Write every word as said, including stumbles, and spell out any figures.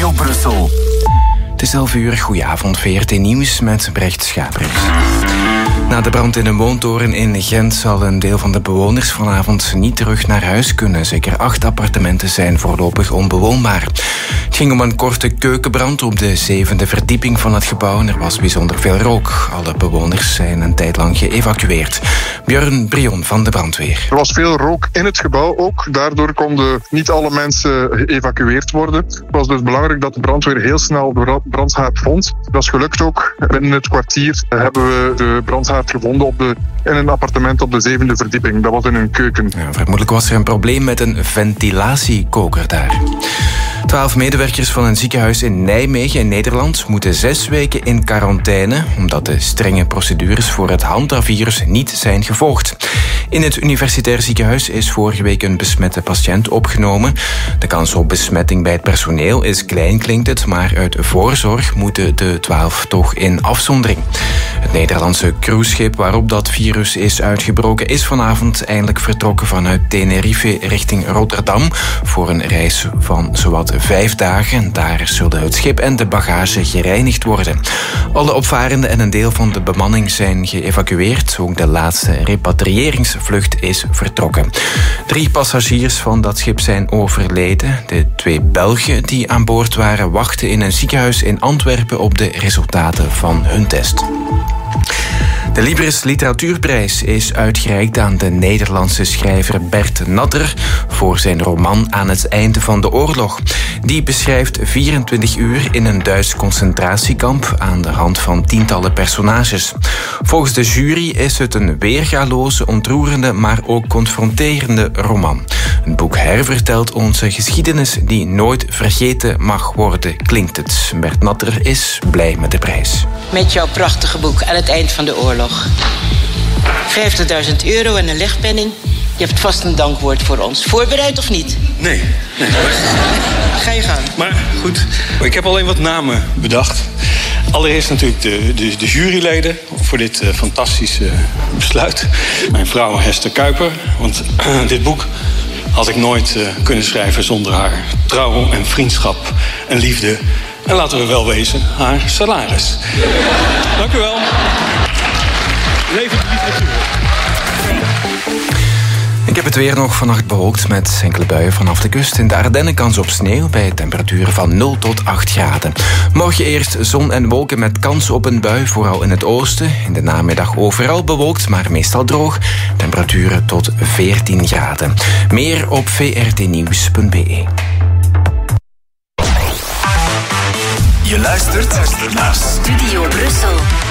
Studio Brussel. Het is elf uur, goedenavond, V R T Nieuws met Brecht Schapers. Na de brand in een woontoren in Gent zal een deel van de bewoners vanavond niet terug naar huis kunnen. Zeker acht appartementen zijn voorlopig onbewoonbaar. Het ging om een korte keukenbrand op de zevende verdieping van het gebouw en er was bijzonder veel rook. Alle bewoners zijn een tijd lang geëvacueerd. Björn Brion van de brandweer. Er was veel rook in het gebouw ook. Daardoor konden niet alle mensen geëvacueerd worden. Het was dus belangrijk dat de brandweer heel snel de brandhaard vond. Dat is gelukt ook. Binnen het kwartier hebben we de brandhaard gevonden op de, in een appartement op de zevende verdieping. Dat was in een keuken. Ja, vermoedelijk was er een probleem met een ventilatiekoker daar. Twaalf medewerkers van een ziekenhuis in Nijmegen in Nederland moeten zes weken in quarantaine omdat de strenge procedures voor het Hantavirus niet zijn gevolgd. In het universitair ziekenhuis is vorige week een besmette patiënt opgenomen. De kans op besmetting bij het personeel is klein, klinkt het, maar uit voorzorg moeten de twaalf toch in afzondering. Het Nederlandse cruiseschip waarop dat virus is uitgebroken is vanavond eindelijk vertrokken vanuit Tenerife richting Rotterdam voor een reis van zowat vijf dagen. Daar zullen het schip en de bagage gereinigd worden. Alle opvarenden en een deel van de bemanning zijn geëvacueerd. Ook de laatste repatriëringsvlucht is vertrokken. Drie passagiers van dat schip zijn overleden. De twee Belgen die aan boord waren wachten in een ziekenhuis in Antwerpen op de resultaten van hun test. De Libris Literatuurprijs is uitgereikt aan de Nederlandse schrijver Bert Natter voor zijn roman Aan het einde van de oorlog. Die beschrijft vierentwintig uur in een Duits concentratiekamp aan de hand van tientallen personages. Volgens de jury is het een weergaloze, ontroerende, maar ook confronterende roman. Het boek hervertelt onze geschiedenis die nooit vergeten mag worden, klinkt het. Bert Natter is blij met de prijs. Met jouw prachtige boek Aan het eind van de oorlog. vijftigduizend euro en een legpenning. Je hebt vast een dankwoord voor ons. Voorbereid of niet? Nee, nee. Ga je gang. Maar goed, ik heb alleen wat namen bedacht. Allereerst natuurlijk de, de, de juryleden voor dit uh, fantastische besluit. Mijn vrouw Hester Kuiper, want uh, dit boek had ik nooit uh, kunnen schrijven zonder haar trouw en vriendschap en liefde. En laten we wel wezen, haar salaris. Dank u wel. Leven de literatuur. Ik heb het weer nog vannacht bewolkt met enkele buien vanaf de kust. In de Ardennen kans op sneeuw bij temperaturen van nul tot acht graden. Morgen eerst zon en wolken met kans op een bui, vooral in het oosten. In de namiddag overal bewolkt, maar meestal droog. Temperaturen tot veertien graden. Meer op v r t nieuws punt b e. Je luistert naar Studio Brussel.